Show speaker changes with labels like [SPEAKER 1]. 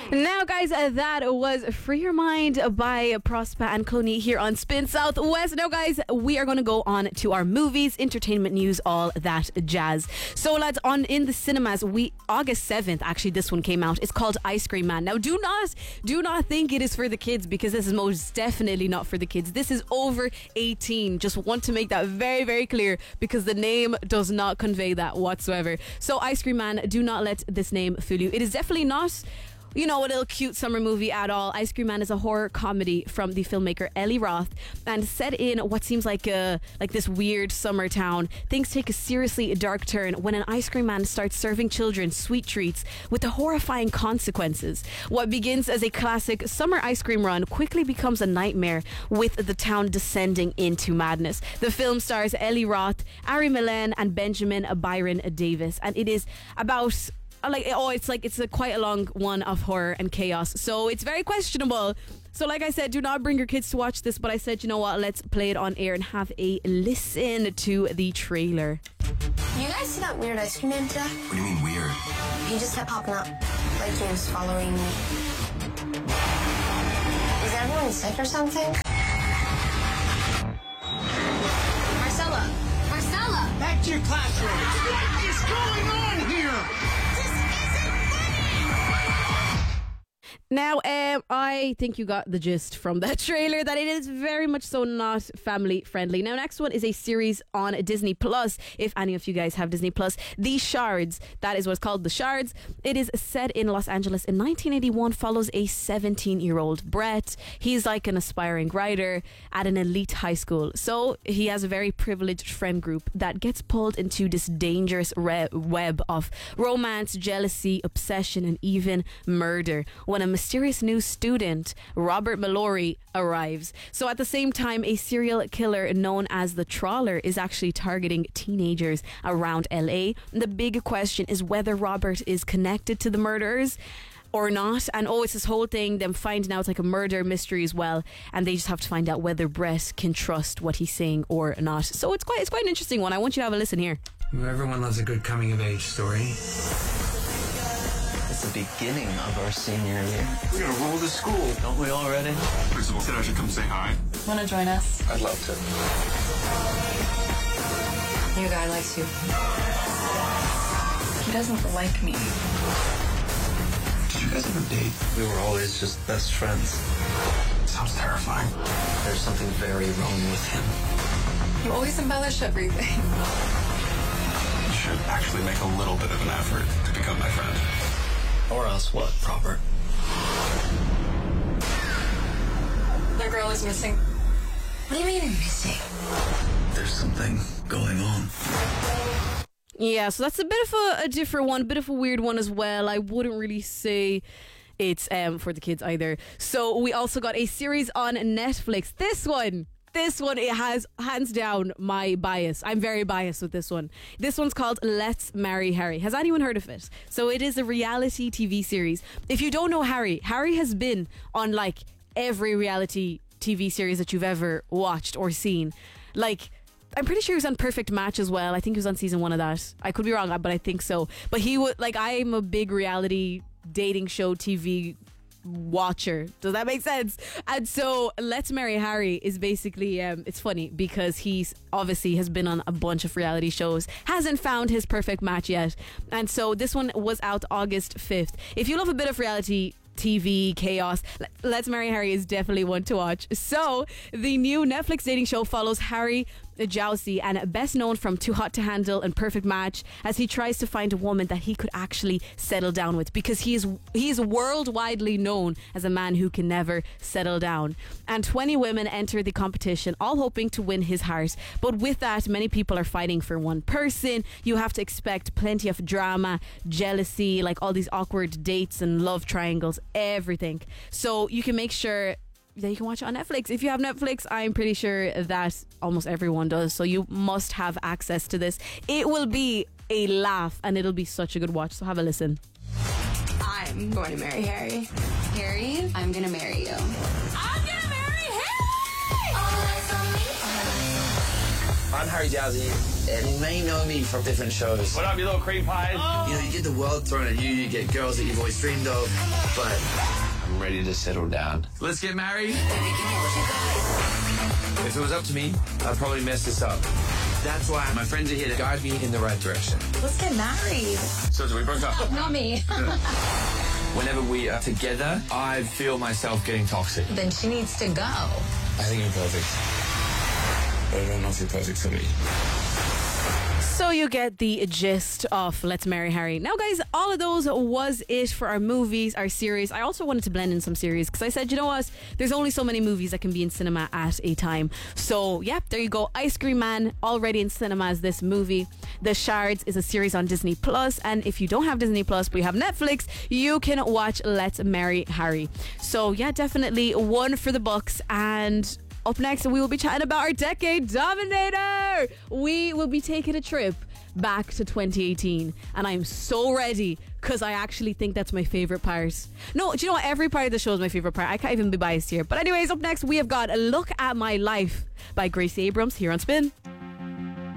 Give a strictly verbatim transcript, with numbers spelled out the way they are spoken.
[SPEAKER 1] Now, guys, uh, that was Free Your Mind by Prospa and Cloney here on Spin Southwest. Now, guys, we are going to go on to our movies, entertainment news, all that jazz. So, lads, on in the cinemas, we August seventh, actually, this one came out. It's called Ice Cream Man. Now, do not, do not think it is for the kids, because this is most definitely not for the kids. This is over eighteen. Just want to make that very, very clear, because the name does not convey that whatsoever. So, Ice Cream Man, do not let this name fool you. It is definitely not, you know, a little cute summer movie at all. Ice Cream Man is a horror comedy from the filmmaker Eli Roth, and set in what seems like a like this weird summer town. Things take a seriously dark turn when an ice cream man starts serving children sweet treats with the horrifying consequences. What begins as a classic summer ice cream run quickly becomes a nightmare, with the town descending into madness. The film stars Eli Roth, Ari Millen, and Benjamin Byron Davis, and it is about like oh it's like it's a quite a long one of horror and chaos, so it's very questionable. So like I said, do not bring your kids to watch this, but I said, you know what, let's play it on air and have a listen to the trailer.
[SPEAKER 2] You guys see that weird ice cream man today?
[SPEAKER 3] What do you mean weird?
[SPEAKER 2] He just kept popping up, like he was following me. Is everyone sick or something? Marcella! Marcella!
[SPEAKER 4] Back to your classroom. What is going on here?
[SPEAKER 1] Now, um, I think you got the gist from that trailer, that it is very much so not family friendly. Now, next one is a series on Disney Plus. If any of you guys have Disney Plus, The Shards. That is what's called The Shards. It is set in Los Angeles in nineteen eighty-one. Follows a seventeen-year-old Brett. He's like an aspiring writer at an elite high school. So he has a very privileged friend group that gets pulled into this dangerous re- web of romance, jealousy, obsession, and even murder when a mysterious new student, Robert Mallory, arrives. So at the same time, a serial killer known as the Trawler is actually targeting teenagers around L A. The big question is whether Robert is connected to the murderers or not. And oh, it's this whole thing, them finding out, it's like a murder mystery as well, and they just have to find out whether Brett can trust what he's saying or not. So it's quite it's quite an interesting one. I want you to have a listen here.
[SPEAKER 5] Everyone loves a good coming of age story.
[SPEAKER 6] It's the beginning of our senior year.
[SPEAKER 3] We're gonna roll the school.
[SPEAKER 6] Don't we already?
[SPEAKER 3] Principal said I should come say hi.
[SPEAKER 7] Want to join us?
[SPEAKER 3] I'd love to.
[SPEAKER 7] New guy likes you. He doesn't like me.
[SPEAKER 3] Did you guys ever date?
[SPEAKER 6] We were always just best friends.
[SPEAKER 3] Sounds terrifying.
[SPEAKER 6] There's something very wrong with him.
[SPEAKER 7] You always embellish everything.
[SPEAKER 3] You should actually make a little bit of an effort to become my friend.
[SPEAKER 6] Or else what, Robert?
[SPEAKER 7] The girl is missing.
[SPEAKER 2] What do you mean missing?
[SPEAKER 6] There's something going on.
[SPEAKER 1] Yeah, so that's a bit of a, a different one, a bit of a weird one as well. I wouldn't really say it's um, for the kids either. So we also got a series on Netflix. This one, this one, it has hands down my bias. I'm very biased with this one. This one's called Let's Marry Harry. Has anyone heard of it? So it is a reality T V series. If you don't know Harry, Harry has been on like every reality T V series that you've ever watched or seen. Like, I'm pretty sure he was on Perfect Match as well. I think he was on season one of that. I could be wrong, but I think so. But he would, like, I'm a big reality dating show T V watcher. Does that make sense? And so Let's Marry Harry is basically, um, it's funny because he's obviously has been on a bunch of reality shows, hasn't found his perfect match yet. And so this one was out August fifth. If you love a bit of reality T V chaos, Let's Marry Harry is definitely one to watch. So the new Netflix dating show follows Harry Jowsey, and best known from Too Hot to Handle and Perfect Match, as he tries to find a woman that he could actually settle down with, because he is he is worldwidely known as a man who can never settle down. And twenty women enter the competition, all hoping to win his heart. But with that, many people are fighting for one person. You have to expect plenty of drama, jealousy, like all these awkward dates and love triangles, everything. So you can make sure that you can watch it on Netflix. If you have Netflix, I'm pretty sure that almost everyone does, so you must have access to this. It will be a laugh and it'll be such a good watch, so have a listen.
[SPEAKER 7] I'm going to marry Harry. Harry, I'm going to marry you. I'm going to marry Harry!
[SPEAKER 3] I
[SPEAKER 8] I'm Harry Jazzy, and you may know me from different shows.
[SPEAKER 3] What up, you little cream pies?
[SPEAKER 8] You know, you get the world thrown at you, you get girls that you've always dreamed of, but
[SPEAKER 3] I'm ready to settle down.
[SPEAKER 8] let's get married. If it was up to me, I'd probably mess this up. That's why my friends are here to guide me in the right direction.
[SPEAKER 7] Let's get married.
[SPEAKER 3] So, we broke up.
[SPEAKER 7] Not me.
[SPEAKER 8] Whenever we are together, I feel myself getting toxic.
[SPEAKER 7] Then she needs to go.
[SPEAKER 3] I think you're perfect. But you're not too perfect for me.
[SPEAKER 1] So you get the gist of Let's Marry Harry. Now, guys, all of those was it for our movies, our series. I also wanted to blend in some series because I said, you know what? There's only so many movies that can be in cinema at a time. So, yep, there you go. Ice Cream Man, already in cinemas, this movie. The Shards is a series on Disney Plus, and if you don't have Disney Plus but you have Netflix, you can watch Let's Marry Harry. So, yeah, definitely one for the books. And up next, we will be chatting about our Decade Dominator. We will be taking a trip back to twenty eighteen, and I'm so ready because I actually think that's my favourite part. No, do you know what? Every part of the show is my favourite part. I can't even be biased here. But anyways, up next, we have got A Look at My Life by Gracie Abrams here on Spin.